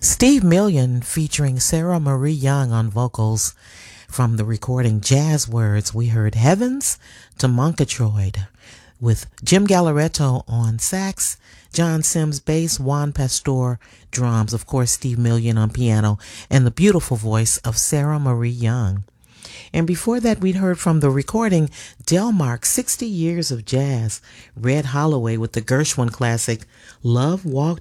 Steve Million featuring Sarah Marie Young on vocals. From the recording Jazz Words, we heard Heavens to Moncatroid with Jim Galleretto on sax, John Sims bass, Juan Pastor drums, of course Steve Million on piano, and the beautiful voice of Sarah Marie Young. And before that, we'd heard from the recording Delmark, 60 Years of Jazz, Red Holloway with the Gershwin classic Love Walked